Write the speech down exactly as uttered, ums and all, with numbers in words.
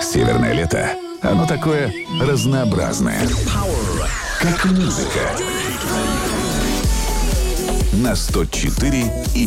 Северное лето, оно такое разнообразное. Как музыка. На сто четыре и